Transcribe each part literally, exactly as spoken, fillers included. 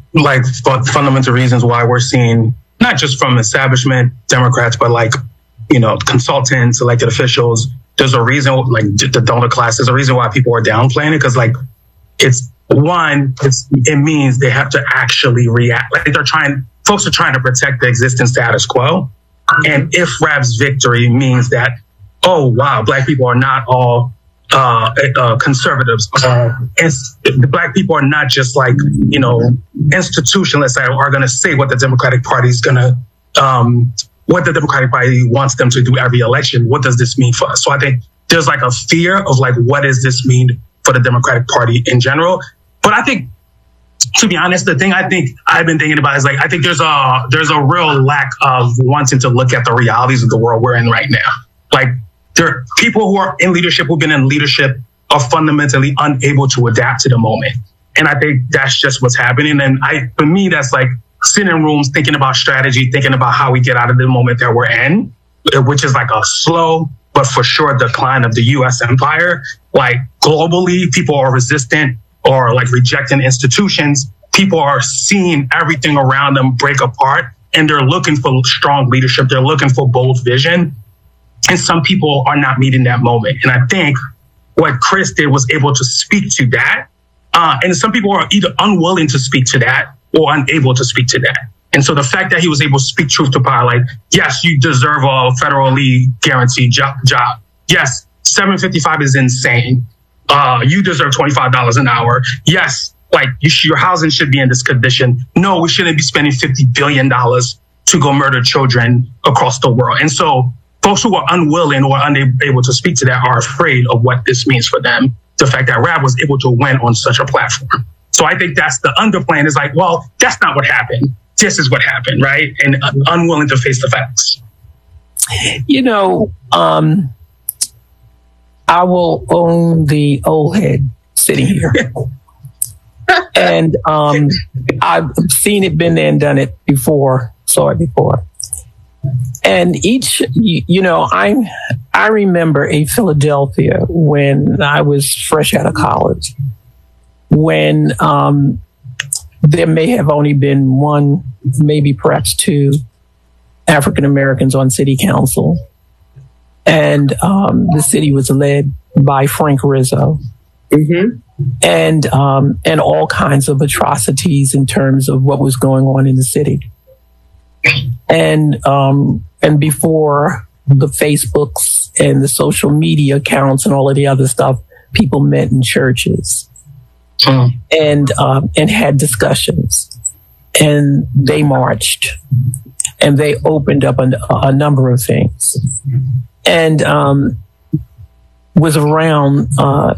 like fundamental reasons why we're seeing, not just from establishment Democrats, but like, you know, consultants, elected officials. There's a reason, like the donor class, there's a reason why people are downplaying it. Cause like, it's one, it's, it means they have to actually react. Like they're trying, folks are trying to protect the existing status quo. And if Rab's victory means that, oh, wow, Black people are not all uh, uh, conservatives. Uh, and the Black people are not just like, you know, institutionalists that are going to say what the Democratic Party is going to, um, what the Democratic Party wants them to do every election. What does this mean for us? So I think there's like a fear of like, what does this mean for the Democratic Party in general? But I think, to be honest, the thing I think I've been thinking about is like, I think there's a, there's a real lack of wanting to look at the realities of the world we're in right now. Like there are people who are in leadership, who've been in leadership, are fundamentally unable to adapt to the moment. And I think that's just what's happening. And I, for me, that's like sitting in rooms, thinking about strategy, thinking about how we get out of the moment that we're in, which is like a slow, but for sure decline of the U S empire. Like globally, people are resistant or like rejecting institutions. People are seeing everything around them break apart and they're looking for strong leadership. They're looking for bold vision. And some people are not meeting that moment. And I think what Chris did was able to speak to that. Uh, and some people are either unwilling to speak to that or unable to speak to that. And so the fact that he was able to speak truth to power, like, yes, you deserve a federally guaranteed job. job. Yes, seven fifty-five is insane. Uh, you deserve twenty-five dollars an hour. Yes, like you sh- your housing should be in this condition. No, we shouldn't be spending fifty billion dollars to go murder children across the world. And so folks who are unwilling or unable to speak to that are afraid of what this means for them. The fact that Rab was able to win on such a platform. So I think that's the underplan is like, well, that's not what happened. This is what happened, right? And uh, unwilling to face the facts. You know, um, I will own the old head sitting here. And um, I've seen it, been there and done it before, saw it before. And each, you, you know, I I remember a Philadelphia when I was fresh out of college, when um, there may have only been one, maybe perhaps two African Americans on city council. And um, the city was led by Frank Rizzo. Mm-hmm. And um, and all kinds of atrocities in terms of what was going on in the city. And um, and before the Facebooks and the social media accounts and all of the other stuff, people met in churches mm. and um, and had discussions, and they marched, and they opened up a, a number of things, and um, was around uh,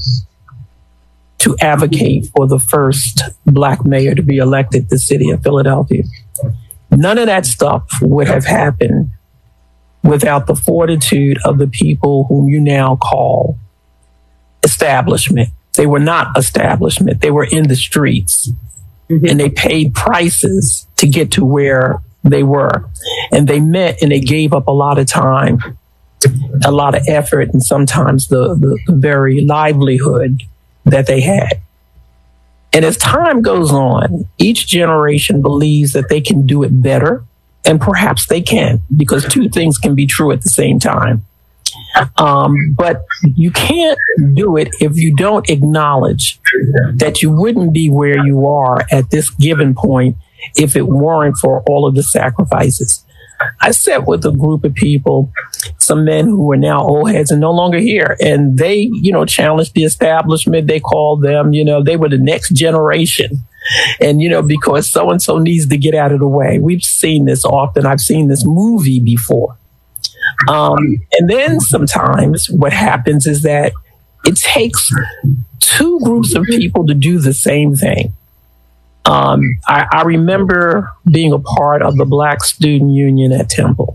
to advocate for the first Black mayor to be elected in the city of Philadelphia. None of that stuff would have happened without the fortitude of the people whom you now call establishment. They were not establishment. They were in the streets, mm-hmm. and they paid prices to get to where they were. And they met and they gave up a lot of time, a lot of effort, and sometimes the, the, the very livelihood that they had. And as time goes on, each generation believes that they can do it better, and perhaps they can, because two things can be true at the same time. Um, but you can't do it if you don't acknowledge that you wouldn't be where you are at this given point if it weren't for all of the sacrifices. I sat with a group of people, some men who are now old heads and no longer here. And they, you know, challenged the establishment. They called them, you know, they were the next generation. And, you know, because so-and-so needs to get out of the way. We've seen this often. I've seen this movie before. Um, and then sometimes what happens is that it takes two groups of people to do the same thing. Um, I, I remember being a part of the Black Student Union at Temple.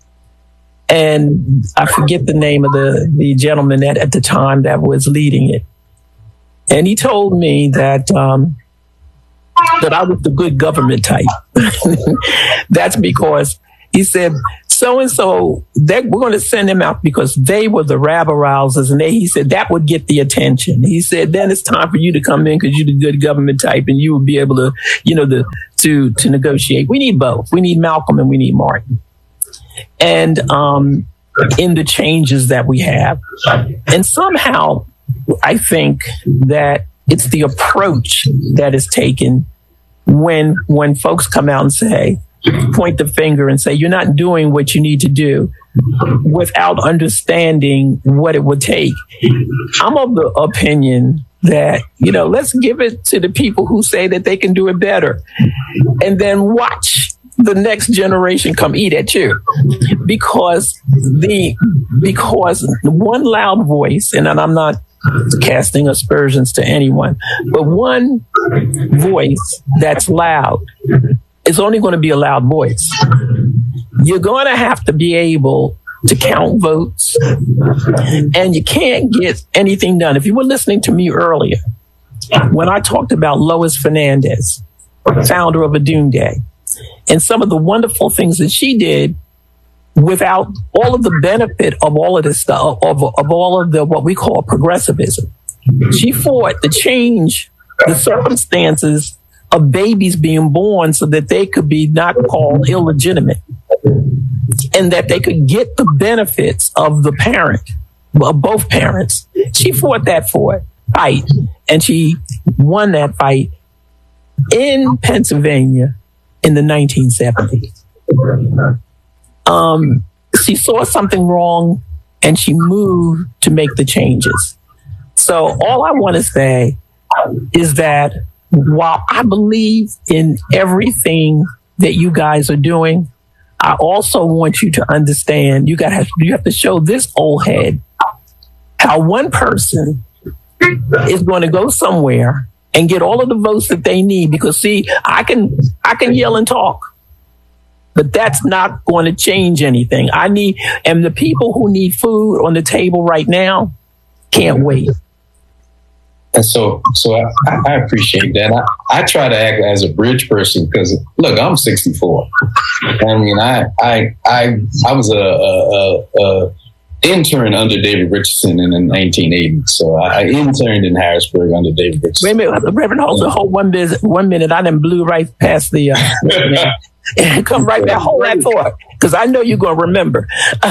And I forget the name of the, the gentleman that at the time that was leading it. And he told me that, um, that I was the good government type. That's because he said so and so, that we're going to send them out because they were the rabble rousers, and they, he said that would get the attention. He said then it's time for you to come in because you're the good government type, and you will be able to, you know, the to to negotiate. We need both. We need Malcolm and we need Martin, and um, in the changes that we have, and somehow I think that it's the approach that is taken when when folks come out and say, point the finger and say, you're not doing what you need to do, without understanding what it would take. I'm of the opinion that, you know, let's give it to the people who say that they can do it better, and then watch the next generation come eat at you. Because the, because one loud voice, and I'm not casting aspersions to anyone, but one voice that's loud is only going to be a loud voice. You're going to have to be able to count votes, and you can't get anything done. If you were listening to me earlier, when I talked about Lois Fernandez, founder of Adunde, and some of the wonderful things that she did without all of the benefit of all of this stuff, of, of all of the what we call progressivism. She fought to change the circumstances of babies being born so that they could be not called illegitimate, and that they could get the benefits of the parent, of both parents. She fought that for it, fight, and she won that fight in Pennsylvania in the nineteen seventies. Um, she saw something wrong and she moved to make the changes. So all I want to say is that while I believe in everything that you guys are doing, I also want you to understand you got to you have to show this old head how one person is going to go somewhere and get all of the votes that they need. Because see, I can I can yell and talk, but that's not going to change anything. I need, and the people who need food on the table right now can't wait. And so, so I, I appreciate that. I, I try to act as a bridge person because, look, I'm sixty-four. I mean, I I I, I was a, a, a, a intern under David Richardson in the nineteen eighties. So I, I interned in Harrisburg under David Richardson. Wait a minute, Reverend Holzer, hold one minute. One minute, I done blew right past the. Uh, Come right back, hold that thought, because I know you're going to remember.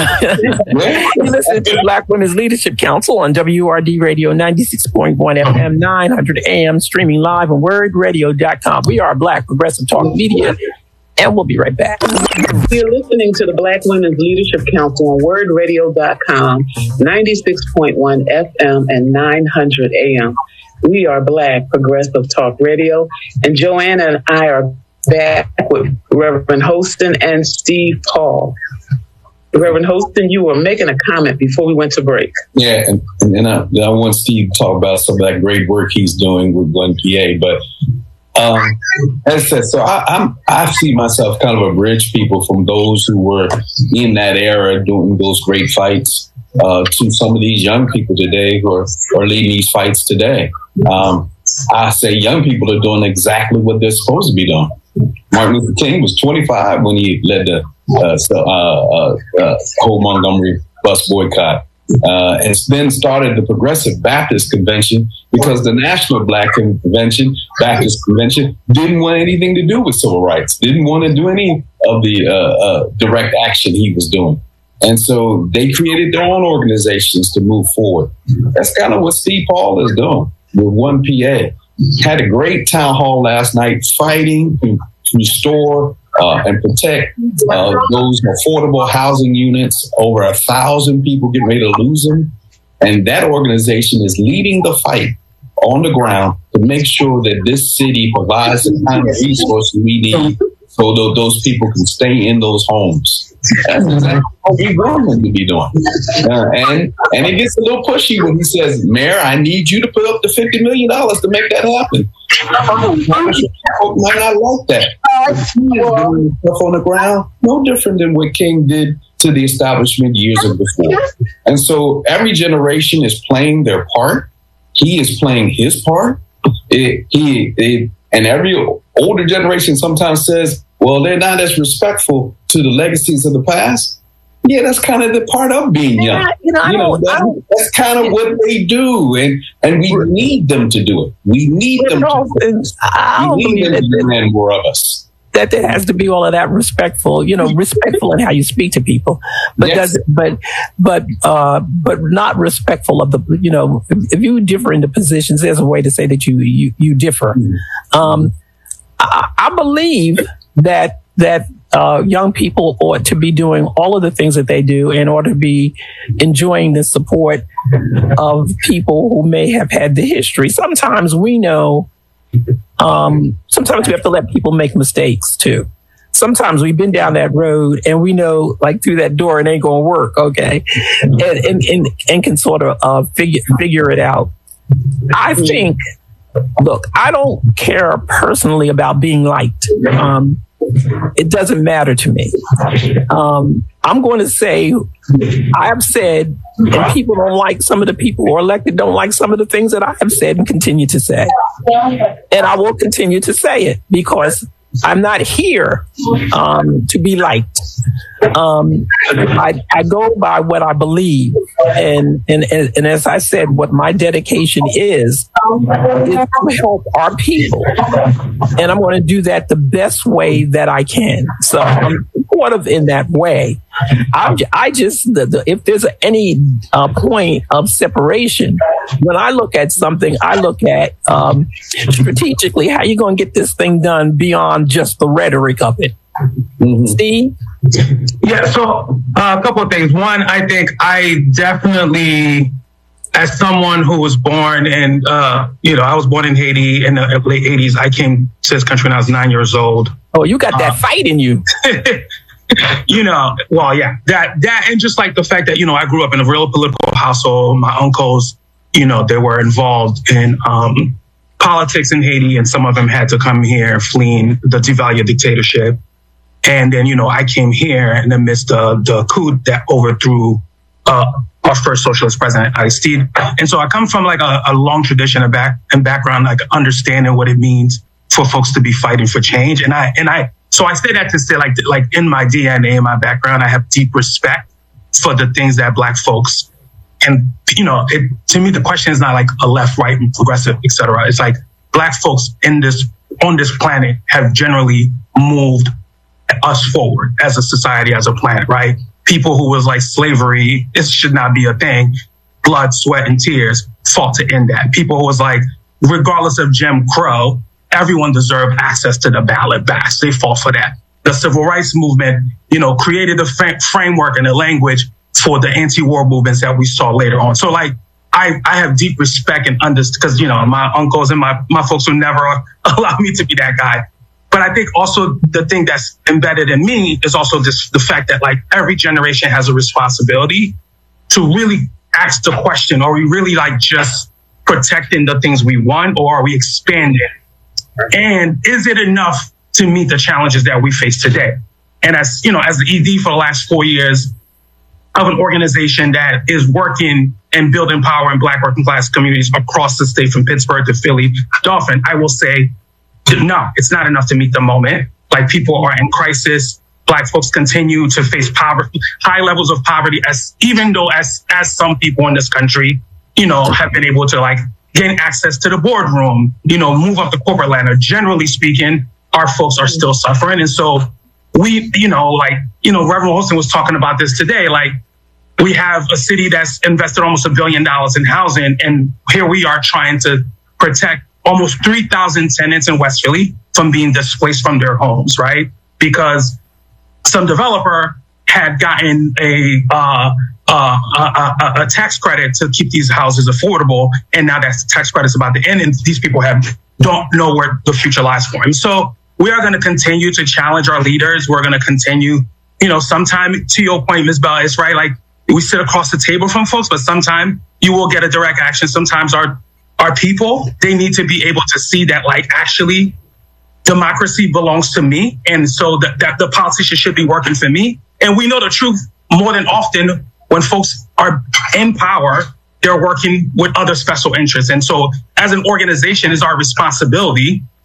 You listen to Black Women's Leadership Council on W R D Radio ninety-six point one F M, nine hundred A M, streaming live on word radio dot com. We are Black Progressive Talk Media, and we'll be right back. You're listening to the Black Women's Leadership Council on word radio dot com, ninety-six point one F M and nine hundred A M. We are Black Progressive Talk Radio, and Joanna and I are back with Reverend Holston and Steve Paul. Reverend Holston, you were making a comment before we went to break. Yeah, and, and I, I want Steve to talk about some of that great work he's doing with Glen P A. But um, as I said, so I, I'm, I see myself kind of a bridge people from those who were in that era doing those great fights uh, to some of these young people today who are, are leading these fights today. Um, I say young people are doing exactly what they're supposed to be doing. Martin Luther King was twenty-five when he led the uh, uh, uh, uh, whole Montgomery bus boycott. Uh, and then started the Progressive Baptist Convention because the National Black Convention, Baptist Convention, didn't want anything to do with civil rights, didn't want to do any of the uh, uh, direct action he was doing. And so they created their own organizations to move forward. That's kind of what Steve Paul is doing with one P A. Had a great town hall last night fighting to restore uh, and protect uh, those affordable housing units. Over a thousand people getting ready to lose them. And that organization is leading the fight on the ground to make sure that this city provides the kind of resources we need so that those people can stay in those homes. That's exactly what we want them to be doing. Uh, and and it gets a little pushy when he says, Mayor, I need you to put up the fifty million dollars to make that happen. People might not like that. Stuff on the ground, no different than what King did to the establishment years before. And so every generation is playing their part. He is playing his part. It, he it, and every older generation sometimes says, well, they're not as respectful to the legacies of the past. Yeah, that's kind of the part of being young. Yeah, you know, I you know, don't, that, I don't, that's kind of what they do, and and we need them to do it. We need them to. Do it. I don't we need believe them that, to demand more of us. That there has to be all of that respectful, you know, respectful in how you speak to people, but Yes. does but but uh, but not respectful of the, you know, if, if you differ in the positions, there's a way to say that you you you differ. Um, I, I believe that that. Uh, young people ought to be doing all of the things that they do in order to be enjoying the support of people who may have had the history. Sometimes we know, um, sometimes we have to let people make mistakes too. Sometimes we've been down that road and we know, like, through that door it ain't going to work. Okay. And, and, and, and can sort of, uh, figure, figure it out. I think, look, I don't care personally about being liked. Um, It doesn't matter to me. Um, I'm going to say, I have said, and people don't like, some of the people who are elected don't like some of the things that I have said and continue to say. And I will continue to say it because I'm not here um, to be liked. Um, I, I go by what I believe. And, and, and as I said, what my dedication is, is to help our people. And I'm going to do that the best way that I can. So I'm supportive in that way. I, I just, the, the, if there's any uh, point of separation, when I look at something, I look at um, strategically how you going to get this thing done beyond just the rhetoric of it. Mm-hmm. Steve? Yeah, so uh, a couple of things. One, I think I definitely, as someone who was born in, uh, you know, I was born in Haiti in the late eighties. I came to this country when I was nine years old. Oh, you got that uh, fight in you. You know, well, yeah, that, that, and just like the fact that, you know, I grew up in a real political household. My uncles, you know, they were involved in um, politics in Haiti, and some of them had to come here fleeing the Duvalier dictatorship. And then, you know, I came here in the midst of the coup that overthrew uh, our first socialist president, Aristide. And so I come from like a, a long tradition of back and background, like understanding what it means for folks to be fighting for change. And I, and I, so I say that to say, like, like in my D N A, in my background, I have deep respect for the things that Black folks, and, you know, it, to me, the question is not like a left, right, and progressive, et cetera. It's like Black folks in this, on this planet have generally moved us forward as a society, as a planet, right? People who was like slavery, it should not be a thing. Blood, sweat, and tears fought to end that. People who was like, regardless of Jim Crow, everyone deserved access to the ballot box. They fought for that. The civil rights movement, you know, created the fa- framework and the language for the anti-war movements that we saw later on. So like, I, I have deep respect and understand, because, you know, my uncles and my, my folks will never allow me to be that guy. But I think also the thing that's embedded in me is also this, the fact that like every generation has a responsibility to really ask the question, are we really like just protecting the things we want, or are we expanding? And is it enough to meet the challenges that we face today? And as, you know, as the E D for the last four years of an organization that is working and building power in Black working class communities across the state, from Pittsburgh to Philly, Dauphin, I will say, no, it's not enough to meet the moment. Like, people are in crisis. Black folks continue to face poverty, high levels of poverty, as even though as as some people in this country, you know, have been able to like gain access to the boardroom, you know, move up the corporate ladder. Generally speaking, our folks are still suffering. And so we, you know, like, you know, Reverend Wilson was talking about this today. Like, we have a city that's invested almost a billion dollars in housing, and here we are trying to protect almost three thousand tenants in West Philly from being displaced from their homes, right? Because some developer had gotten a, uh, uh, a, a, a tax credit to keep these houses affordable, and now that tax credit's about to end, and these people have don't know where the future lies for them. So we are going to continue to challenge our leaders. We're going to continue, you know, sometime, to your point, Miz Bell, it's right, like we sit across the table from folks, but sometimes you will get a direct action. Sometimes our Our people, they need to be able to see that, like, actually democracy belongs to me. And so that, that the politician should be working for me. And we know the truth more than often when folks are in power, they're working with other special interests. And so as an organization, it's our responsibility to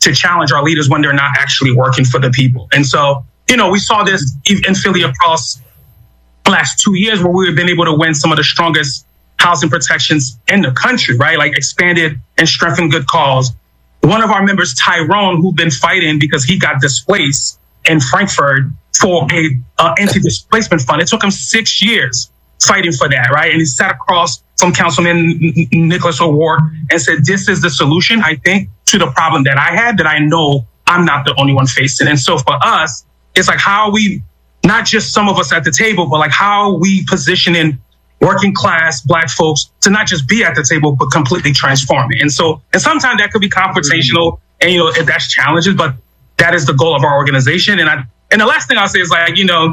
to challenge our leaders when they're not actually working for the people. And so, you know, we saw this in Philly across the last two years where we've been able to win some of the strongest housing protections in the country, right? Like expanded and strengthened good cause. One of our members, Tyrone, who'd been fighting because he got displaced in Frankfurt for a uh, anti-displacement fund. It took him six years fighting for that, right? And he sat across from Councilman Nicholas O'Rourke and said, this is the solution, I think, to the problem that I had, that I know I'm not the only one facing. And so for us, it's like, how are we, not just some of us at the table, but like how are we positioning working class Black folks to not just be at the table, but completely transform it. And so, and sometimes that could be confrontational and, you know, if that's challenges, but that is the goal of our organization. And I, and the last thing I'll say is like, you know,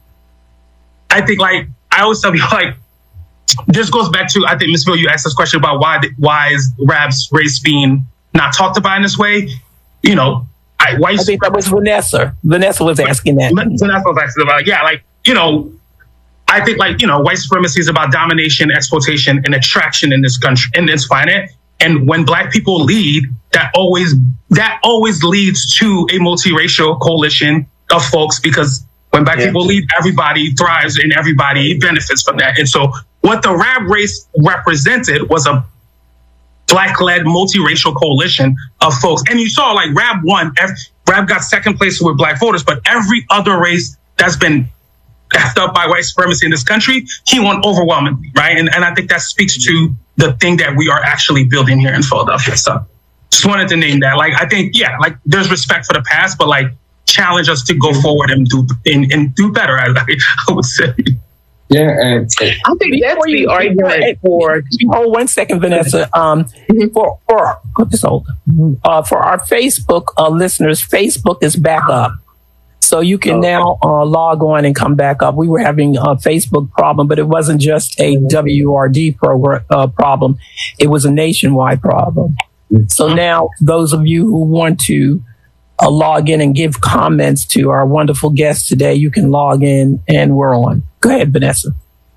I think like, I always tell people like, this goes back to, I think, Miz Phil, you asked this question about why, why is Rab's race being not talked about in this way? You know, I, white I think that was Vanessa. Vanessa was asking that. Vanessa was asking about, yeah, like, you know, I think like, you know, white supremacy is about domination, exploitation, and attraction in this country, in this planet. And when Black people lead, that always, that always leads to a multiracial coalition of folks, because when Black yeah. people lead, everybody thrives and everybody benefits from that. And so what the Rab race represented was a Black-led multiracial coalition of folks. And you saw like Rab won, Rab got second place with Black voters, but every other race that's been effed up by white supremacy in this country, he won overwhelmingly, right? And, and I think that speaks to the thing that we are actually building here in Philadelphia. So just wanted to name that. Like, I think, yeah, like there's respect for the past, but like challenge us to go forward and do and, and do better, I, I would say. Yeah, and I think that's the argument for. Hold one second, Vanessa. Um, for for just hold. Uh, for our Facebook uh, listeners, Facebook is back up, so you can now uh, log on and come back up. We were having a Facebook problem, but it wasn't just a W R D program uh, problem; it was a nationwide problem. So now, those of you who want to uh, log in and give comments to our wonderful guests today, you can log in, and we're on. Go ahead, Vanessa.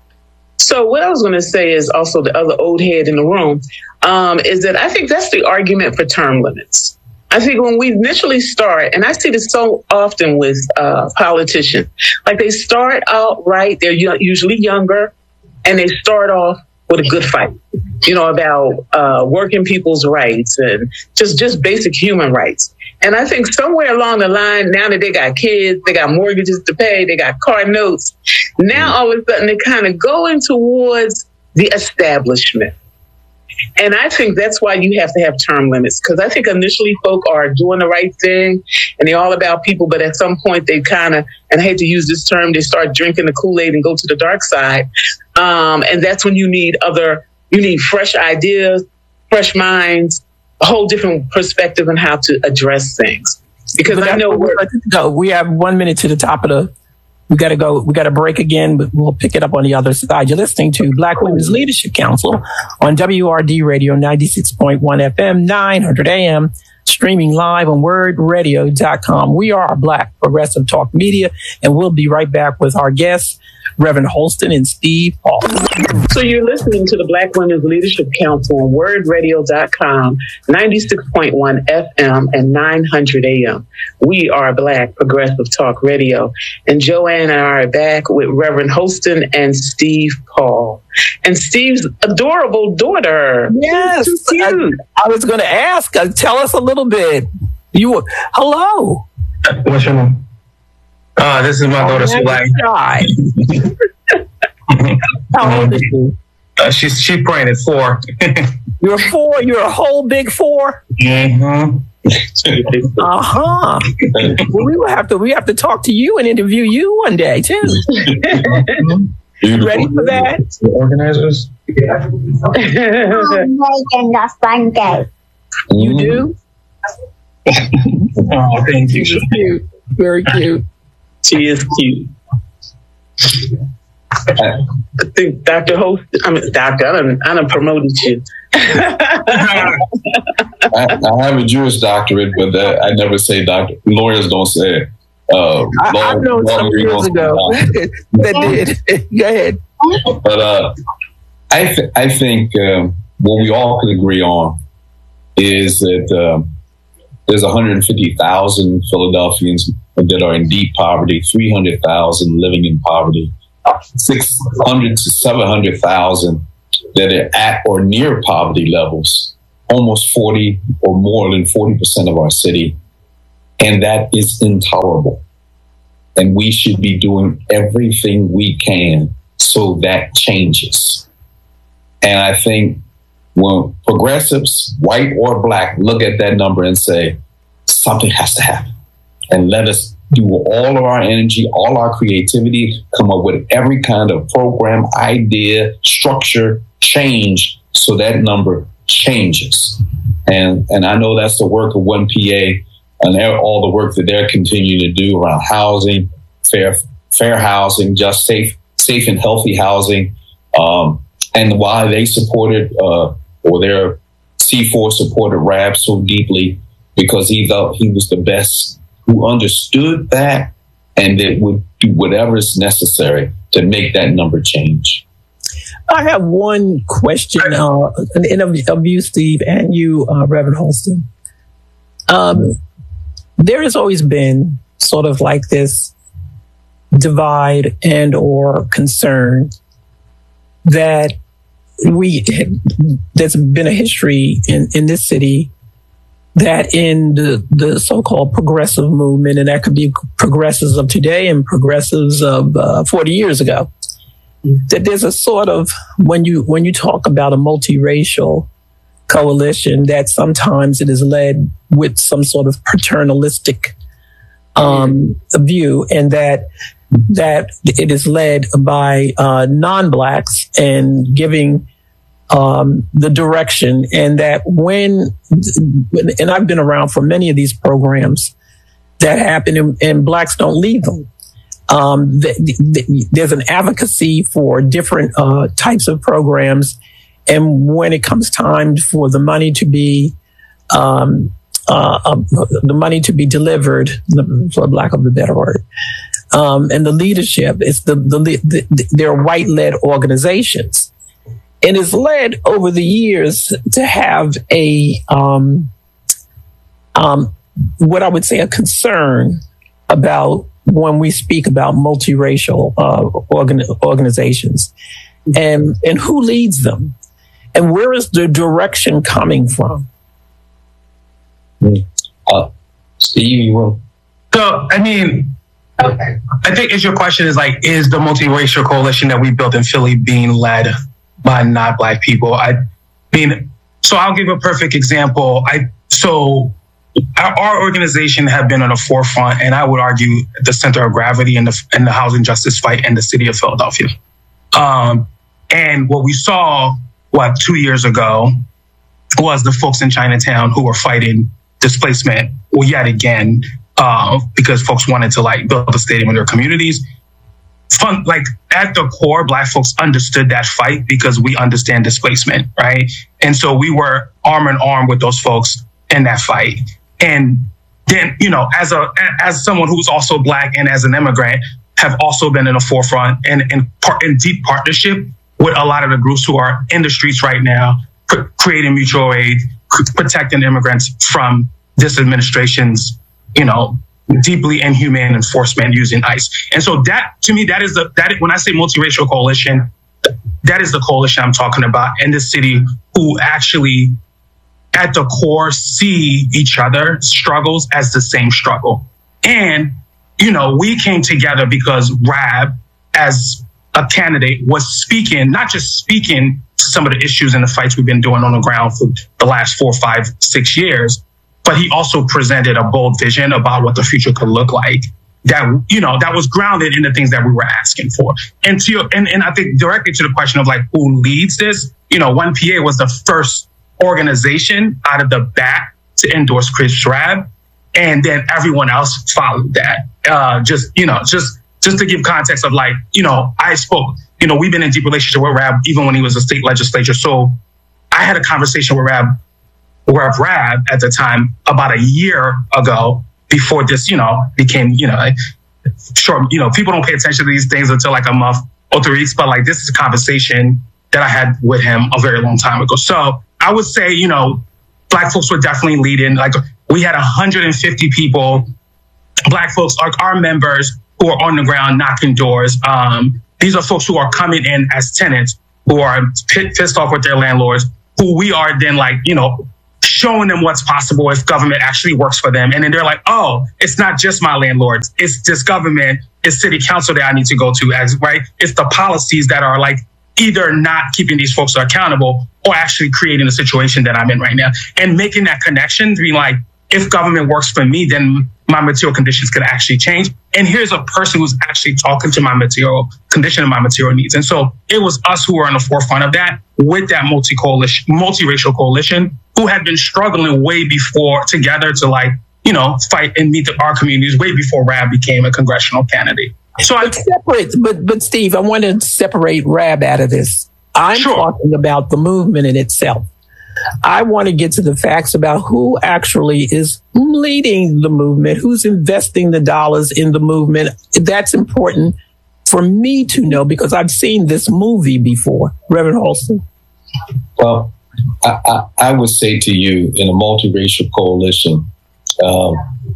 So what I was going to say is also the other old head in the room um, is that I think that's the argument for term limits. I think when we initially start, and I see this so often with uh, politicians, like they start out right, they're usually younger, and they start off with a good fight, you know, about uh, working people's rights and just, just basic human rights. And I think somewhere along the line, now that they got kids, they got mortgages to pay, they got car notes, now all of a sudden they're kind of going towards the establishment. And I think that's why you have to have term limits, because I think initially folk are doing the right thing and they're all about people, but at some point they kind of, and I hate to use this term, they start drinking the Kool-Aid and go to the dark side. Um, and that's when you need other, you need fresh ideas, fresh minds, a whole different perspective on how to address things. Because I know we're, no, we have one minute to the top of the, we got to go, we got to break again, but we'll pick it up on the other side. You're listening to Black Women's Leadership Council on W R D Radio ninety-six point one F M, nine hundred A M, streaming live on word radio dot com. We are Black Progressive Talk Media, and we'll be right back with our guests, Reverend Holston and Steve Paul. So you're listening to the Black Women's Leadership Council on word radio dot com, ninety-six point one F M and nine hundred A M. We are Black Progressive Talk Radio. And Joanne and I are back with Reverend Holston and Steve Paul. And Steve's adorable daughter. Yes. I, I was going to ask, uh, tell us a little bit. You were, hello. What's your name? Uh, this is my daughter, Sulai. How old is she? Uh, she's she's praying at four. You're four. You're a whole big four. Mm-hmm. Uh huh. Well, we will have to. We have to talk to you and interview you one day too. You ready for that? The organizers. You do. Oh, thank you. She's cute. Very cute. She is cute. I think Doctor Host, I mean, Doctor, I done, I done promoted you. I, I have a Jewish doctorate, but uh, I never say doctor. Lawyers don't say it. Uh, I, law, I've known some years ago that did. Go ahead. But uh, I, th- I think um, what we all can agree on is that um, there's one hundred fifty thousand Philadelphians that are in deep poverty, three hundred thousand living in poverty, six hundred to seven hundred thousand that are at or near poverty levels, almost forty or more than forty percent of our city. And that is intolerable. And we should be doing everything we can so that changes. And I think when progressives, white or black, look at that number and say, something has to happen. And let us do all of our energy, all our creativity, come up with every kind of program, idea, structure, change, so that number changes. And and I know that's the work of one P A and all the work that they're continuing to do around housing, fair fair housing, just safe, safe and healthy housing, um, and why they supported uh, or their C four supported R A B so deeply, because he thought he was the best who understood that and that would do whatever is necessary to make that number change. I have one question, uh, and of, of you, Steve, and you, uh, Reverend Holston. Um, there has always been sort of like this divide and or concern that we, there's been a history in, in this city that in the, the so-called progressive movement, and that could be progressives of today and progressives of uh, forty years ago, that there's a sort of, when you when you talk about a multiracial coalition, that sometimes it is led with some sort of paternalistic um, view, and that that it is led by uh, non-blacks and giving um, the direction, and that when, and I've been around for many of these programs that happen, and, and blacks don't lead them. Um, the, the, there's an advocacy for different uh, types of programs, and when it comes time for the money to be um, uh, uh, the money to be delivered, for lack of a better word, um, and the leadership, it's the, the, the they're white-led organizations, and it's led over the years to have a um, um, what I would say a concern about when we speak about multiracial uh, organ- organizations, and and who leads them, and where is the direction coming from? Uh, Steve, you will. So, I mean, okay. I think is your question is like, is the multiracial coalition that we built in Philly being led by not black people? I mean, so I'll give a perfect example. I so. Our, our organization have been on the forefront, and I would argue the center of gravity in the in the housing justice fight in the city of Philadelphia. Um, and what we saw, what, two years ago, was the folks in Chinatown who were fighting displacement, well, yet again, uh, because folks wanted to like build a stadium in their communities. Fun, like at the core, black folks understood that fight because we understand displacement, right? And so we were arm in arm with those folks in that fight. And then, you know, as a as someone who's also black and as an immigrant, have also been in the forefront and in, part, in deep partnership with a lot of the groups who are in the streets right now, pr- creating mutual aid, c- protecting immigrants from this administration's, you know, deeply inhumane enforcement using ICE. And so that, to me, that is the that when I say multiracial coalition, that is the coalition I'm talking about in this city, who actually, at the core, see each other struggles as the same struggle. And, you know, we came together because R A B, as a candidate, was speaking, not just speaking to some of the issues and the fights we've been doing on the ground for the last four, five, six years, but he also presented a bold vision about what the future could look like that, you know, that was grounded in the things that we were asking for. And to your, and, and I think directly to the question of like, who leads this, you know, one P A was the first organization out of the back to endorse Chris R A B, and then everyone else followed that. Uh, just, you know, just just to give context of like, you know, I spoke, you know, we've been in deep relationship with R A B even when he was a state legislature. So I had a conversation with R A B, with R A B at the time about a year ago before this, you know, became, you know, like, sure, you know, people don't pay attention to these things until like a month or three weeks, but like this is a conversation that I had with him a very long time ago. So I would say, you know, black folks were definitely leading. Like we had one hundred fifty people, Black folks, are our members who are on the ground knocking doors. Um, these are folks who are coming in as tenants who are pissed off with their landlords, who we are then like, you know, showing them what's possible if government actually works for them. And then they're like, oh, it's not just my landlords. It's this government, it's city council that I need to go to, as right? It's the policies that are like either not keeping these folks accountable or actually creating the situation that I'm in right now. And making that connection, being like, if government works for me, then my material conditions could actually change. And here's a person who's actually talking to my material condition and my material needs. And so it was us who were on the forefront of that with that multi coalition, multiracial coalition, who had been struggling way before together to like, you know, fight and meet the, our communities way before Rab became a congressional candidate. So I separate, but but Steve, I want to separate Rab out of this. I'm sure. talking about the movement in itself. I want to get to the facts about who actually is leading the movement, who's investing the dollars in the movement. That's important for me to know because I've seen this movie before. Reverend Holston. Well, I, I, I would say to you, in a multiracial coalition, um,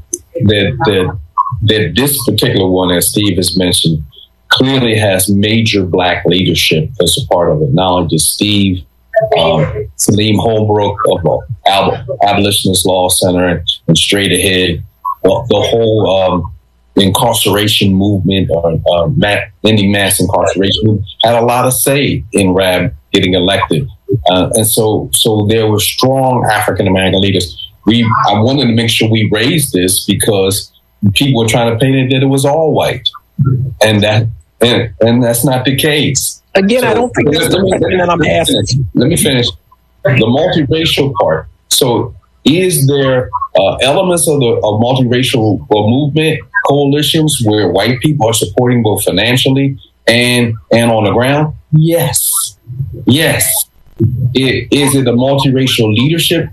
that, that, that this particular one, as Steve has mentioned, clearly has major Black leadership as a part of it. Not only just Steve, Um, Salim Holbrook of the Ab- Abolitionist Law Center and, and Straight Ahead, well, the whole um, incarceration movement or uh, mass, ending mass incarceration had a lot of say in Rab getting elected, uh, and so so there were strong African American leaders. We I wanted to make sure we raised this because people were trying to paint it that it was all white, and that and, and that's not the case. Again, so, I don't think that's the question that I'm asking. Let me finish. The multiracial part. So is there uh, elements of the of multiracial uh, movement coalitions where white people are supporting both financially and and on the ground? Yes. Yes. It, is it a multiracial leadership?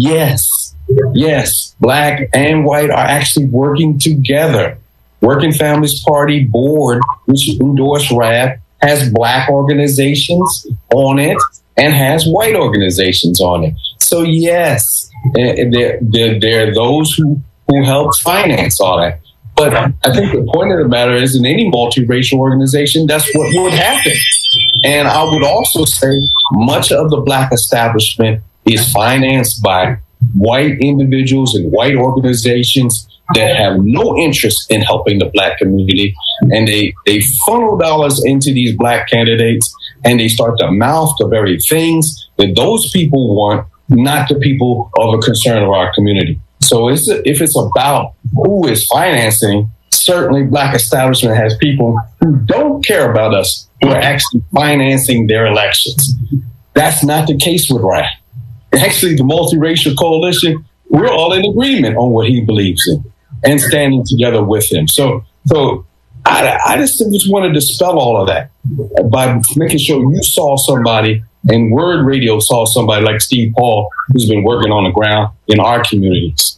Yes. Yes. Black and white are actually working together. Working Families Party board, which endorsed Rab, has Black organizations on it and has white organizations on it. So yes, there, there, there are those who, who help finance all that. But I think the point of the matter is in any multiracial organization, that's what would happen. And I would also say much of the Black establishment is financed by white individuals and white organizations that have no interest in helping the Black community. And they, they funnel dollars into these Black candidates and they start to mouth the very things that those people want, not the people of a concern of our community. So it's, if it's about who is financing, certainly Black establishment has people who don't care about us, who are actually financing their elections. That's not the case with Rab. Actually, the multiracial coalition, we're all in agreement on what he believes in and standing together with him. So, so I, I just, just want to dispel all of that by making sure you saw somebody and Word Radio saw somebody like Steve Paul, who's been working on the ground in our communities.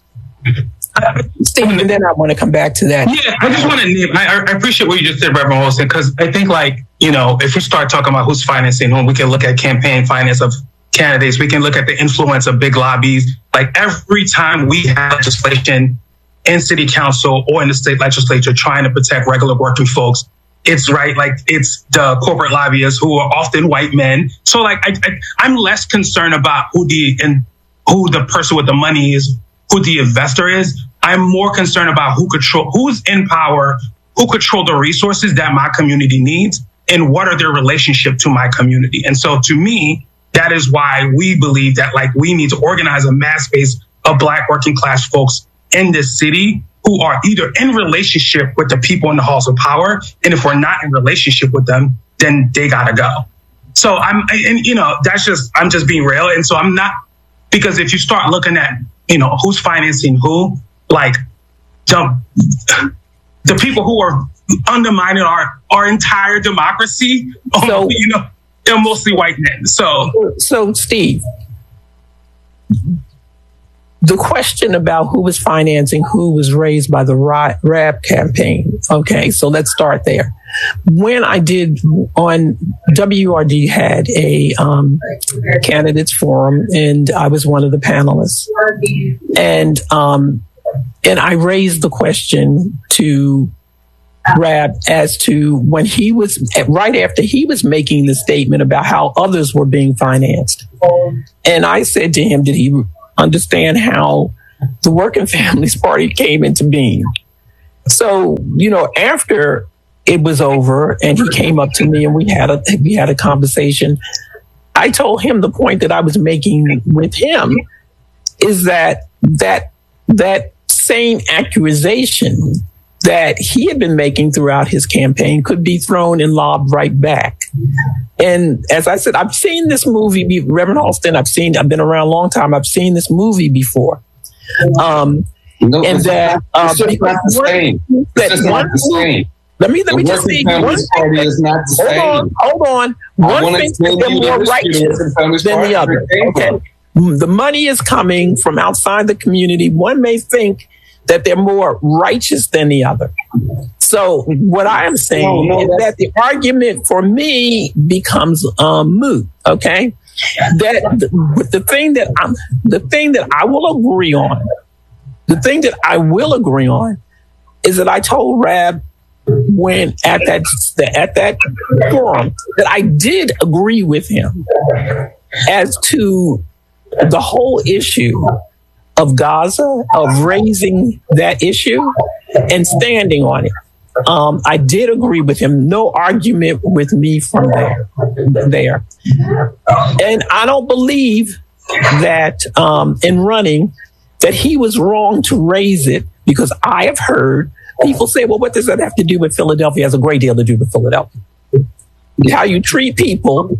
Steve, and then I want to come back to that. Yeah, I just want to name, I, I appreciate what you just said, Reverend Holston, because I think like, you know, if we start talking about who's financing whom, we can look at campaign finance of candidates. We can look at the influence of big lobbies. Like every time we have legislation in city council or in the state legislature trying to protect regular working folks, it's right. Like it's the corporate lobbyists who are often white men. So like I, I, I'm less concerned about who the and who the person with the money is, who the investor is. I'm more concerned about who control, who's in power, who control the resources that my community needs, and what are their relationship to my community. And so to me, that is why we believe that like we need to organize a mass base of Black working class folks in this city who are either in relationship with the people in the halls of power. And if we're not in relationship with them, then they gotta go. So I'm, and you know, that's just, I'm just being real. And so I'm not, because if you start looking at, you know, who's financing who, like the, the people who are undermining our, our entire democracy, so, you know, they're mostly white men. So, so Steve, the question about who was financing who was raised by the R A B campaign. Okay, so let's start there. When I did on W R D had a um, candidates forum, and I was one of the panelists, and um, and I raised the question to R A B as to when he was right after he was making the statement about how others were being financed, and I said to him, did he understand how the Working Families Party came into being? So, you know, after it was over and he came up to me and we had a we had a conversation, I told him the point that I was making with him is that that that same accusation that he had been making throughout his campaign could be thrown and lobbed right back. And as I said, I've seen this movie, Reverend Halston, I've seen, I've been around a long time. I've seen this movie before. Um, no, and that, uh, it's just not the same. It's just not the same. Let me, let me just say, one thing is not the same. Hold on, hold on. One thing is they're more righteous than the other. Okay. The money is coming from outside the community. One may think that they're more righteous than the other. So what I am saying no, no, is that the argument for me becomes um, moot. Okay, that the, the thing that I'm, the thing that I will agree on, the thing that I will agree on, is that I told R A B when at that at that forum that I did agree with him as to the whole issue of Gaza, of raising that issue and standing on it. Um, I did agree with him. No argument with me from there. There, and I don't believe that um, in running that he was wrong to raise it, because I have heard people say, "Well, what does that have to do with Philadelphia?" It has a great deal to do with Philadelphia. How you treat people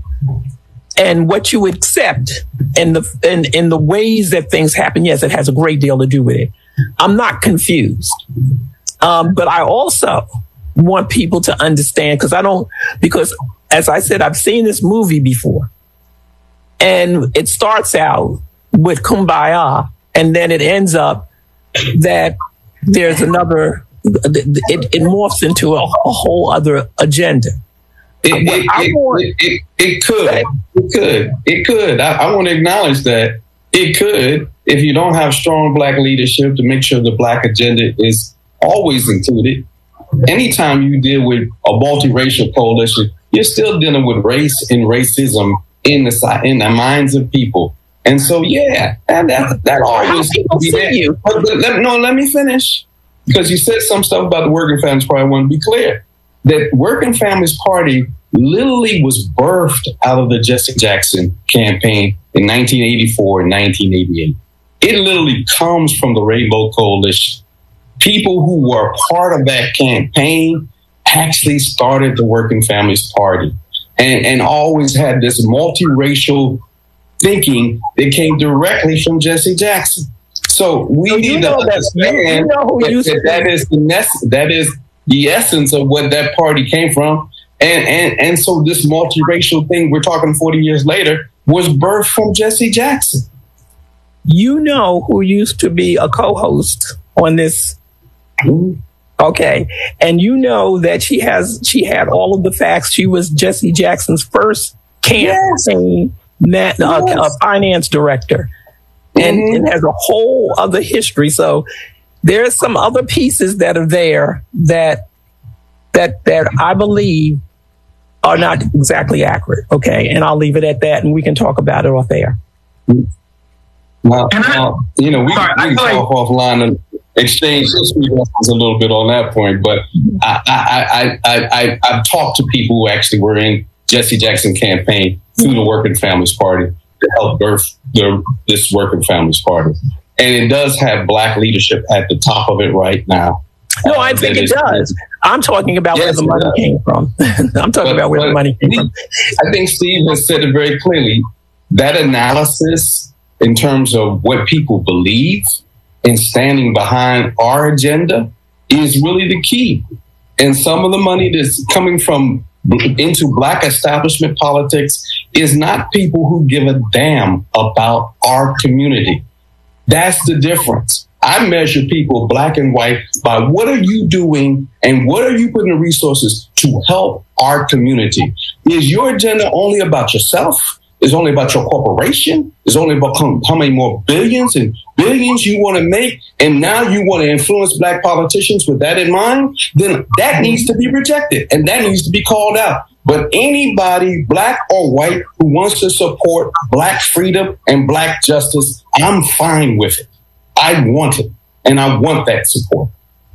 and what you accept and the and in the ways that things happen. Yes, it has a great deal to do with it. I'm not confused. Um, but I also want people to understand, because I don't, because as I said, I've seen this movie before. And it starts out with Kumbaya, and then it ends up that there's another, it, it morphs into a, a whole other agenda. It, it, I want, it, it, it could. It could. It could. I, I want to acknowledge that it could, if you don't have strong black leadership to make sure the black agenda is always included. Anytime you deal with a multiracial coalition, you're still dealing with race and racism in the in the minds of people. And so, yeah, and that that always be there. You. But, but let, no, let me finish, because you said some stuff about the Working Families Party. I want to be clear that Working Families Party literally was birthed out of the Jesse Jackson campaign in nineteen eighty-four and nineteen eighty-eight. It literally comes from the Rainbow Coalition. People who were part of that campaign actually started the Working Families Party, and, and always had this multiracial thinking that came directly from Jesse Jackson. So we so need to understand you know that, that, that is the nest, that is the essence of what that party came from. And, and, and so this multiracial thing we're talking forty years later was birthed from Jesse Jackson. You know who used to be a co-host on this. Okay. And you know that she has, she had all of the facts. She was Jesse Jackson's first campaign yes. uh, yes. uh, finance director, and, mm-hmm. and has a whole other history. So there's some other pieces that are there that, that, that I believe are not exactly accurate. Okay. And I'll leave it at that, and we can talk about it off air. Well, I, uh, you know, we, sorry, we can talk like, offline and exchange a little bit on that point, but I, I, I, I, I, I've talked to people who actually were in Jesse Jackson campaign through the Working Families Party to help birth the, this Working Families Party. And it does have black leadership at the top of it right now. No, I uh, think it does. I'm talking about yes, where the money came from. I'm talking but, about where the money came he, from. I think Steve has said it very clearly. That analysis in terms of what people believe and standing behind our agenda is really the key. And some of the money that's coming from into black establishment politics is not people who give a damn about our community. That's the difference. I measure people, black and white, by what are you doing and what are you putting the resources to help our community? Is your agenda only about yourself? Is only about your corporation? Is only about how many more billions and billions you want to make? And now you want to influence black politicians with that in mind? Then that needs to be rejected and that needs to be called out. But anybody, black or white, who wants to support black freedom and black justice, I'm fine with it. I want it, and I want that support.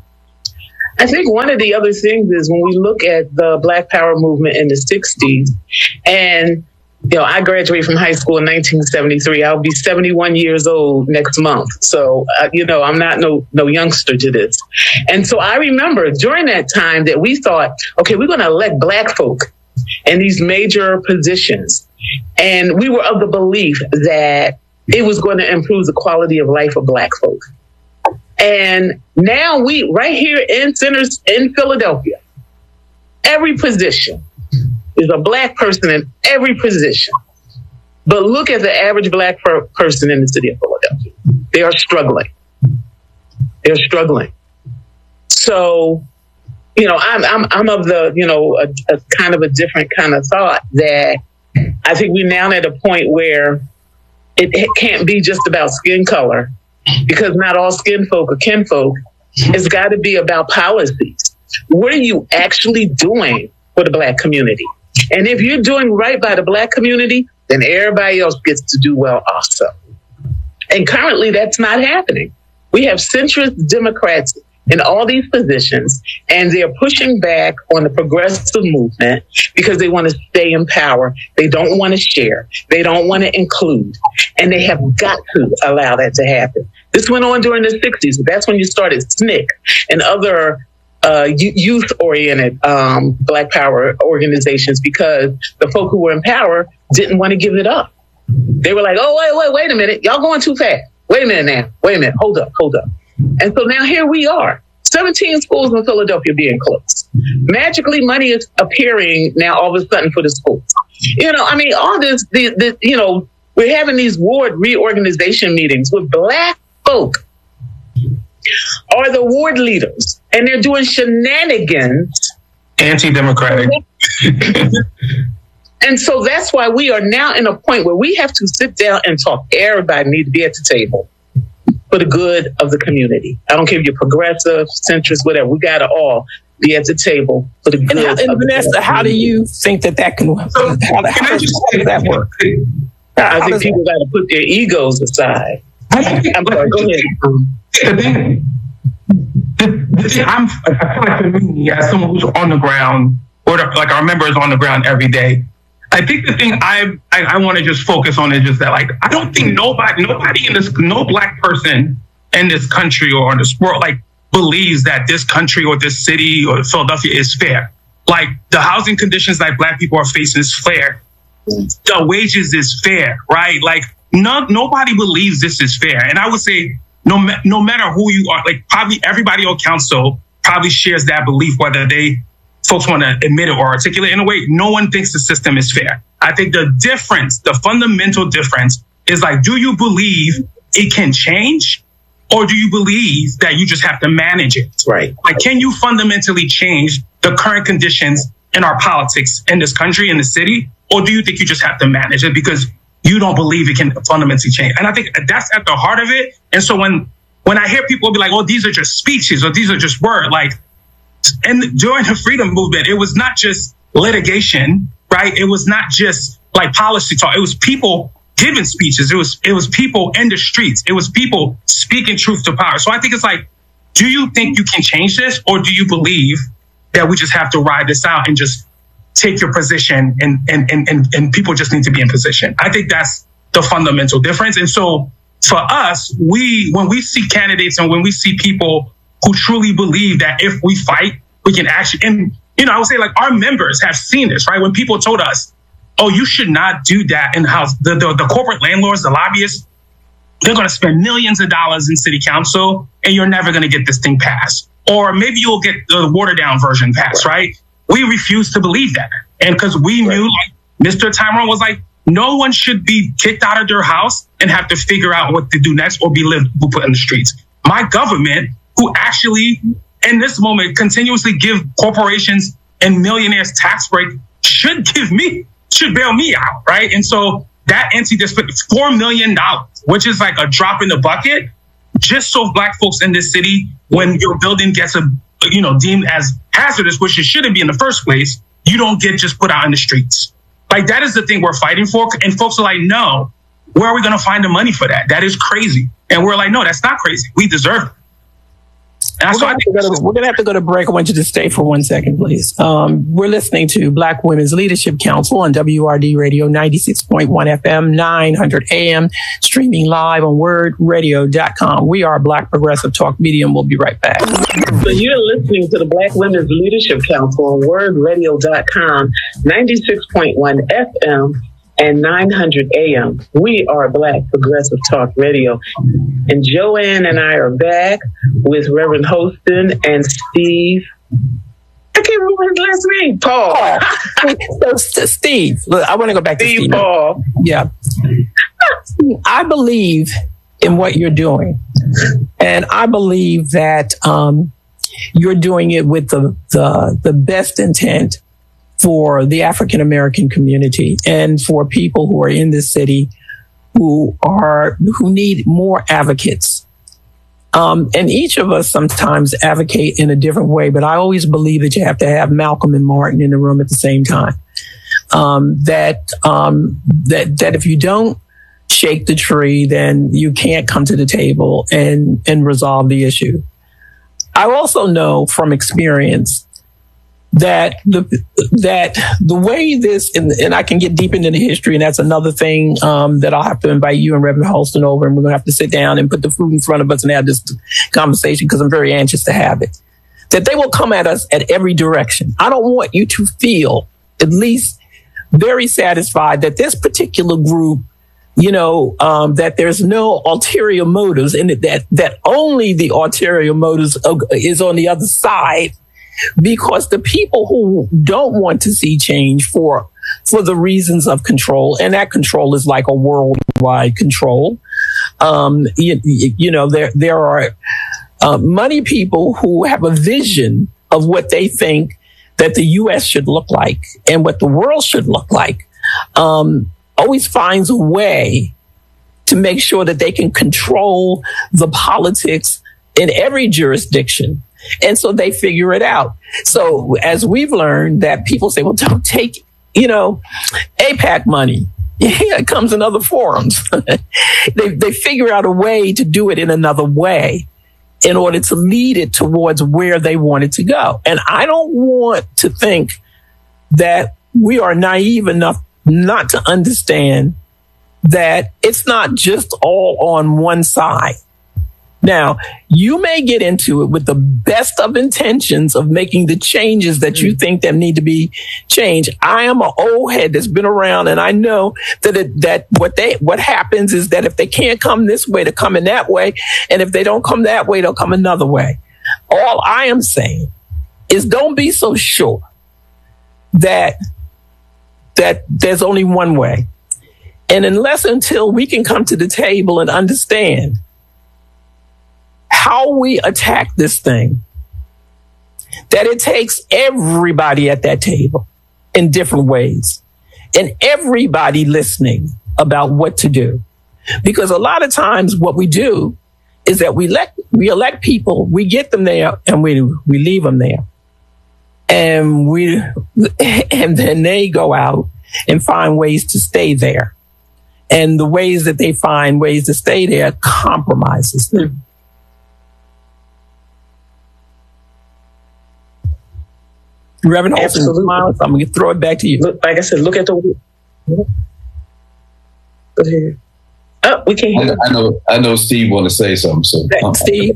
I think one of the other things is when we look at the Black Power movement in the sixties, and you know, I graduated from high school in nineteen seventy-three. I'll be seventy-one years old next month. So, uh, you know, I'm not no no youngster to this. And so I remember during that time that we thought, okay, we're going to elect black folk in these major positions. And we were of the belief that it was going to improve the quality of life of black folk. And now we, right here in centers in Philadelphia, every position is a black person in every position. But look at the average black per- person in the city of Philadelphia. They are struggling. They're struggling. So, you know, I'm I'm I'm of the, you know, a, a kind of a different kind of thought that I think we're now at a point where it, it can't be just about skin color, because not all skin folk are kin folk. It's got to be about policies. What are you actually doing for the black community? And if you're doing right by the black community, then everybody else gets to do well also. And currently that's not happening. We have centrist Democrats in all these positions, and they're pushing back on the progressive movement because they want to stay in power. They don't want to share. They don't want to include. And they have got to allow that to happen. This went on during the sixties. That's when you started S N C C and other uh, youth-oriented um, Black Power organizations, because the folk who were in power didn't want to give it up. They were like, oh, wait, wait, wait a minute. Y'all going too fast. Wait a minute now. Wait a minute. Hold up, hold up. And so now here we are, seventeen schools in Philadelphia being closed. Magically, money is appearing now all of a sudden for the schools. You know, I mean, all this, the, the, you know, we're having these ward reorganization meetings with black folk are the ward leaders, and they're doing shenanigans. Anti-democratic. And so that's why we are now in a point where we have to sit down and talk. Everybody needs to be at the table for the good of the community. I don't care if you're progressive, centrist, whatever. We got to all be at the table for the good. And, how, and of Vanessa, the how do you think that that can? So, how, can how, I does, just how does that work? I how think people got to put their egos aside. I think, I'm sorry. Go ahead. The thing, the, the thing I'm, I feel like for me, as someone who's on the ground, or the, like our members on the ground every day, I think the thing I I, I want to just focus on is just that, like, I don't think nobody, nobody in this, no black person in this country or in this world, like, believes that this country or this city or Philadelphia is fair. Like, the housing conditions that black people are facing is fair. The wages is fair, right? Like, no, nobody believes this is fair. And I would say, no, no matter who you are, like, probably everybody on council probably shares that belief, whether they folks want to admit it or articulate in a way. No one thinks the system is fair. I think the difference, the fundamental difference is, like, do you believe it can change, or do you believe that you just have to manage it? Right. Like, can you fundamentally change the current conditions in our politics in this country, in the city, or do you think you just have to manage it because you don't believe it can fundamentally change? And I think that's at the heart of it. And so when when I hear people be like, oh, these are just speeches or these are just words, like, and during the freedom movement, it was not just litigation, right? It was not just like policy talk. It was people giving speeches. It was it was people in the streets. It was people speaking truth to power. So I think it's like, do you think you can change this, or do you believe that we just have to ride this out and just take your position and and and and, and people just need to be in position? I think that's the fundamental difference. And so for us, we when we see candidates and when we see people who truly believe that if we fight, we can actually, and, you know, I would say, like, our members have seen this, right? When people told us, oh, you should not do that in the house. The, the, the corporate landlords, the lobbyists, they're going to spend millions of dollars in city council and you're never going to get this thing passed. Or maybe you'll get the watered down version passed, right? We refuse to believe that. And because we knew, like, Mister Tyrone was like, No one should be kicked out of their house and have to figure out what to do next or be lived, be put in the streets. My government, who actually in this moment continuously give corporations and millionaires tax break, should give me, should bail me out, right? And so that entity just put four million dollars, which is like a drop in the bucket, just so Black folks in this city, when your building gets a, you know, deemed as hazardous, which it shouldn't be in the first place, you don't get just put out in the streets. Like, that is the thing we're fighting for. And folks are like, no, where are we going to find the money for that? That is crazy. And we're like, no, that's not crazy. We deserve it. We're going, to, we're going to have to go to break. I want you to stay for one second, please. Um, we're listening to Black Women's Leadership Council on W R D Radio ninety-six point one F M, nine hundred A M, streaming live on word radio dot com. We are Black Progressive Talk Media, and we'll be right back. So you're listening to the Black Women's Leadership Council on word radio dot com, ninety-six point one F M, and nine hundred A M. We are Black Progressive Talk Radio. And Joanne and I are back with Reverend Holston and Steve. I can't remember his last name. Paul. Paul. So, Steve, look, I want to go back to Steve. Steve Paul. Yeah. I believe in what you're doing. And I believe that um, you're doing it with the, the, the best intent for the African American community and for people who are in this city who are who need more advocates. Um, and each of us sometimes advocate in a different way, but I always believe that you have to have Malcolm and Martin in the room at the same time. Um, that um, that that if you don't shake the tree, then you can't come to the table and and resolve the issue. I also know from experience that the that the way this, and, and I can get deep into the history, and that's another thing um, that I'll have to invite you and Reverend Holston over, and we're going to have to sit down and put the food in front of us and have this conversation, because I'm very anxious to have it. That they will come at us at every direction. I don't want you to feel at least very satisfied that this particular group, you know, um, that there's no ulterior motives, and that that only the ulterior motives is on the other side. Because the people who don't want to see change for for the reasons of control, and that control is like a worldwide control, um, you, you know, there there are uh, money people who have a vision of what they think that the U S should look like and what the world should look like, um, always finds a way to make sure that they can control the politics in every jurisdiction. And so they figure it out. So as we've learned that people say, well, don't take, you know, AIPAC money. Yeah, it comes in other forums. they, they figure out a way to do it in another way in order to lead it towards where they want it to go. And I don't want to think that we are naive enough not to understand that it's not just all on one side. Now, you may get into it with the best of intentions of making the changes that you think that need to be changed. I am an old head that's been around, and I know that it, that what they what happens is that if they can't come this way, they're coming that way, and if they don't come that way, they'll come another way. All I am saying is, don't be so sure that that there's only one way, and unless until we can come to the table and understand how we attack this thing, that it takes everybody at that table in different ways and everybody listening about what to do. Because a lot of times what we do is that we elect, we elect people, we get them there, and we, we leave them there. And we, and then they go out and find ways to stay there. And the ways that they find ways to stay there compromises them. Reverend Holston, I'm going to throw it back to you. Look, like I said, look at the. Go ahead. Oh, we can't hear. I, I know. I know. Steve want to say something. So, um, Steve,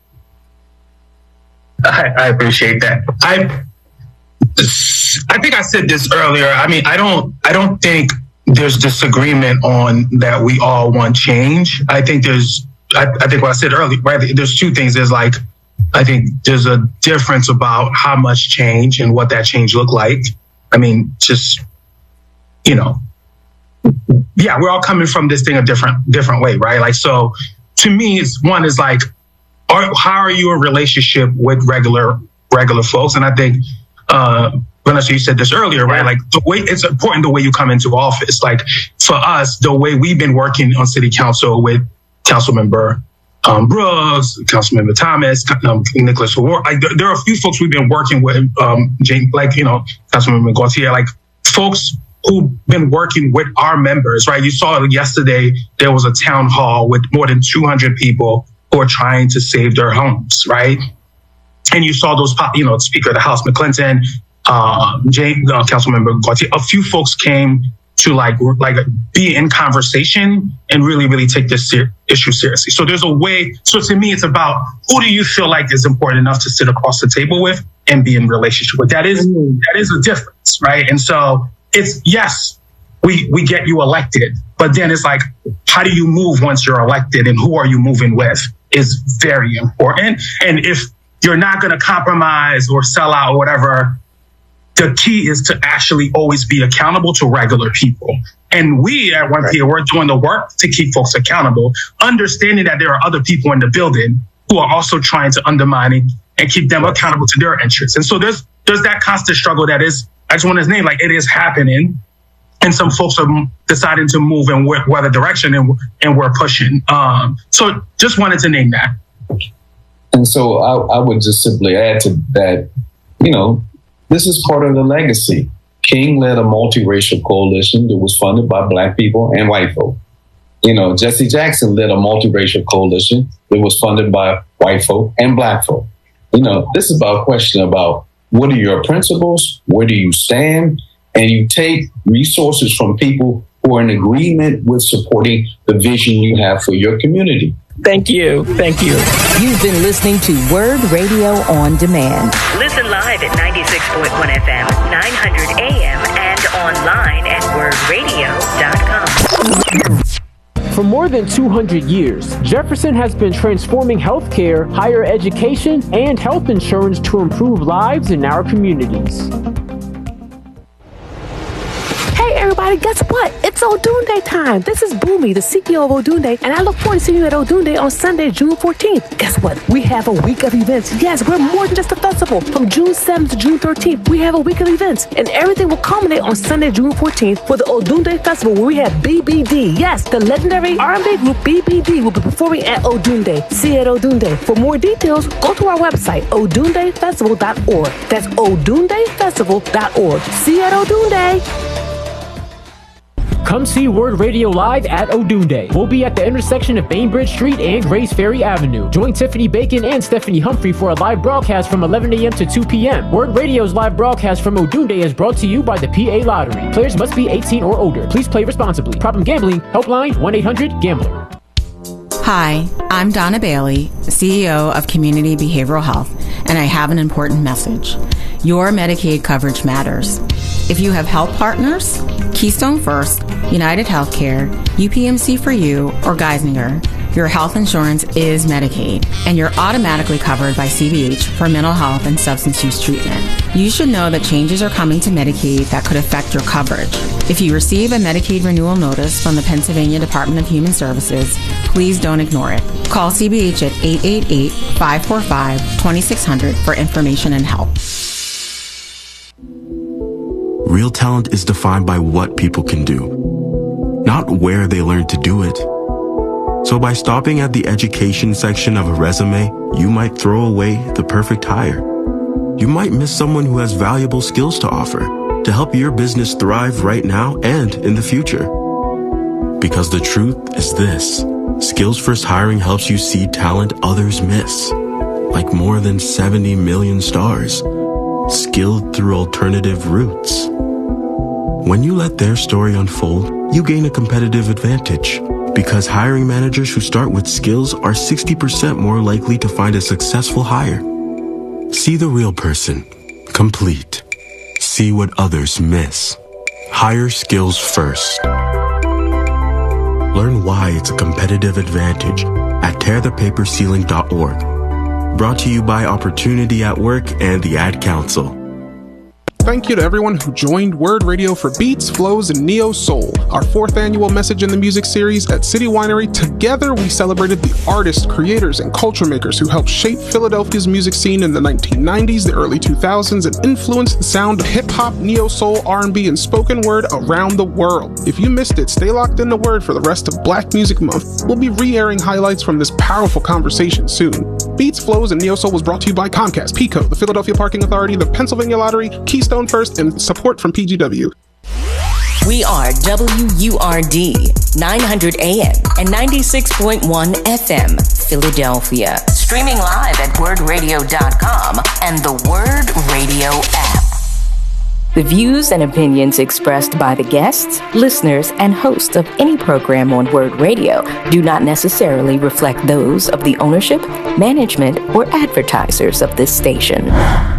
I, I appreciate that. I, I think I said this earlier. I mean, I don't. I don't think there's disagreement on that. We all want change. I think there's. I, I think what I said earlier. Right. There's two things. There's like. I think there's a difference about how much change and what that change look like. I mean, just, you know, yeah, we're all coming from this thing a different different way, right? Like, so to me, it's one is like, are, how are you in relationship with regular regular folks? And I think, uh, Vanessa, you said this earlier, right? Like, the way it's important the way you come into office. Like, for us, the way we've been working on city council with Councilmember um, Brooks, Councilmember Thomas, um, Nicholas Ward. Like, there, there are a few folks we've been working with, um, Jane, like, you know, Councilmember Gautier, like folks who've been working with our members, right? You saw yesterday, there was a town hall with more than two hundred people who are trying to save their homes, right? And you saw those, you know, Speaker of the House, McClinton, uh, Jane, uh, Councilmember Gautier, a few folks came to like, like be in conversation and really, really take this ser- issue seriously. So there's a way. So to me, it's about who do you feel like is important enough to sit across the table with and be in relationship with. That is, mm. that is a difference, right? And so it's, yes, we, we get you elected, but then it's like, how do you move once you're elected and who are you moving with is very important. And if you're not going to compromise or sell out or whatever, the key is to actually always be accountable to regular people. And we at one P A, we're doing the work to keep folks accountable, understanding that there are other people in the building who are also trying to undermine it and keep them accountable to their interests. And so there's there's that constant struggle that is, I just want to name, like, it is happening. And some folks are deciding to move in whatever direction, and, and we're pushing. Um, so just wanted to name that. And so I, I would just simply add to that, you know, this is part of the legacy. King led a multiracial coalition that was funded by Black people and white folk. You know, Jesse Jackson led a multiracial coalition that was funded by white folk and Black folk. You know, this is about a question about what are your principles? Where do you stand? And you take resources from people who are in agreement with supporting the vision you have for your community. Thank you. Thank you. You've been listening to Word Radio on Demand. Listen live at ninety-six point one F M, nine hundred A M, and online at word radio dot com. For more than two hundred years, Jefferson has been transforming healthcare, higher education, and health insurance to improve lives in our communities. Hey everybody, guess what? It's Odunde time. This is Boomy, the C E O of Odunde, and I look forward to seeing you at Odunde on Sunday, June fourteenth. Guess what? We have a week of events. Yes, we're more than just a festival. From June seventh to June thirteenth, we have a week of events, and everything will culminate on Sunday, June fourteenth for the Odunde Festival, where we have B B D. Yes, the legendary R and B group B B D will be performing at Odunde. See you at Odunde. For more details, go to our website, odunde festival dot org. That's odunde festival dot org. See you at Odunde. Come see Word Radio live at Odunde. We'll be at the intersection of Bainbridge Street and Grace Ferry Avenue. Join Tiffany Bacon and Stephanie Humphrey for a live broadcast from eleven a.m. to two p.m. Word Radio's live broadcast from Odunde is brought to you by the P A Lottery. Players must be eighteen or older. Please play responsibly. Problem gambling, helpline one eight hundred gambler. Hi, I'm Donna Bailey, C E O of Community Behavioral Health, and I have an important message. Your Medicaid coverage matters. If you have health partners, Keystone First, United Healthcare, U P M C for You, or Geisinger, your health insurance is Medicaid, and you're automatically covered by C B H for mental health and substance use treatment. You should know that changes are coming to Medicaid that could affect your coverage. If you receive a Medicaid renewal notice from the Pennsylvania Department of Human Services, please don't ignore it. Call C B H at eight eight eight, five four five, two six zero zero for information and help. Real talent is defined by what people can do, not where they learn to do it. So by stopping at the education section of a resume, you might throw away the perfect hire. You might miss someone who has valuable skills to offer to help your business thrive right now and in the future. Because the truth is this: Skills First Hiring helps you see talent others miss, like more than seventy million stars, skilled through alternative routes. When you let their story unfold, you gain a competitive advantage, because hiring managers who start with skills are sixty percent more likely to find a successful hire. See the real person, complete. See what others miss. Hire skills first. Learn why it's a competitive advantage at tear the paper ceiling dot org. Brought to you by Opportunity at Work and the Ad Council. thank you to everyone who joined Word Radio for Beats, Flows, and Neo Soul, our fourth annual Message in the Music series at City Winery. Together, we celebrated the artists, creators, and culture makers who helped shape Philadelphia's music scene in the nineteen nineties, the early two thousands, and influenced the sound of hip-hop, neo soul, R and B, and spoken word around the world. If you missed it, stay locked in to Word for the rest of Black Music Month. We'll be re-airing highlights from this powerful conversation soon. Beats, Flows, and Neo Soul was brought to you by Comcast, PECO, the Philadelphia Parking Authority, the Pennsylvania Lottery, Keystone First, and support from P G W. We are W U R D, nine hundred A M and ninety-six point one F M, Philadelphia. Streaming live at word radio dot com and the Word Radio app. The views and opinions expressed by the guests, listeners, and hosts of any program on Word Radio do not necessarily reflect those of the ownership, management, or advertisers of this station.